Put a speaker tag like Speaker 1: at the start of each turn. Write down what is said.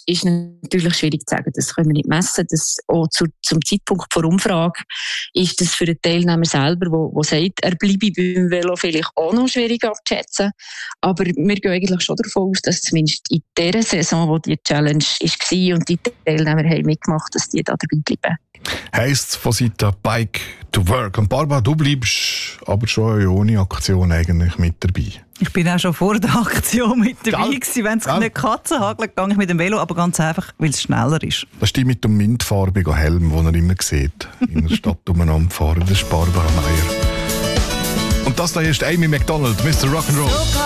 Speaker 1: ist natürlich schwierig zu sagen. Das können wir nicht messen. Das auch zum Zeitpunkt der Umfrage ist das für den Teilnehmer selber, der sagt, er bleibe beim Velo, vielleicht auch noch schwierig abzuschätzen. Aber wir gehen eigentlich schon davon aus, dass zumindest in dieser Saison, wo die Challenge war und die Teilnehmer haben mitgemacht, dass die da dabei bleiben.
Speaker 2: Heisst von Seiten Bike to Work. Und Barbara, du bleibst aber schon ohne Aktion eigentlich mit dabei.
Speaker 3: Ich bin auch schon vor der Aktion mit dabei gewesen. Wenn es nicht Katzen hagelt, gehe ich mit dem Velo, aber ganz einfach, weil es schneller ist. Das
Speaker 2: ist die mit dem mintfarbigen Helm, den er immer sieht, in der Stadt umeinander fahren. Das ist Barbara Meier. Und das da ist Amy Macdonald, Mr. Rock'n'Roll.